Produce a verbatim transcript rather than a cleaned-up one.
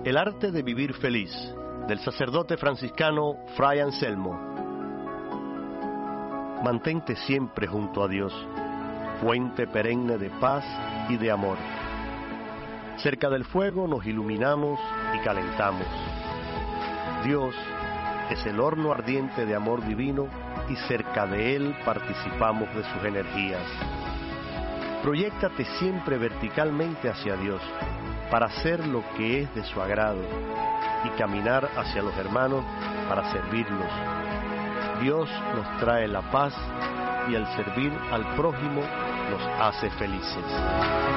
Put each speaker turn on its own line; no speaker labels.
El arte de vivir feliz, del sacerdote franciscano Fray Anselmo. Mantente siempre junto a Dios, fuente perenne de paz y de amor. Cerca del fuego nos iluminamos y calentamos. Dios es el horno ardiente de amor divino y cerca de Él participamos de sus energías. Proyéctate siempre verticalmente hacia Dios para hacer lo que es de su agrado y caminar hacia los hermanos para servirlos. Dios nos trae la paz y al servir al prójimo nos hace felices.